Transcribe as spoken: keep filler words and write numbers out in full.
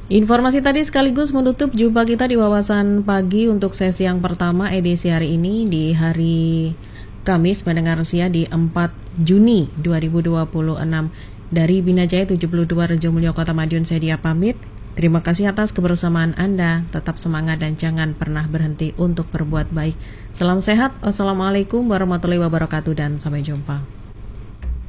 Informasi tadi sekaligus menutup jumpa kita di Wawasan Pagi untuk sesi yang pertama edisi hari ini di hari Kamis mendengar usia di empat Juni dua ribu dua puluh enam. Dari Binajaya tujuh puluh dua Rejomulyo Kota Madiun, saya Dia pamit. Terima kasih atas kebersamaan Anda. Tetap semangat dan jangan pernah berhenti untuk berbuat baik. Salam sehat. Wassalamualaikum warahmatullahi wabarakatuh dan sampai jumpa.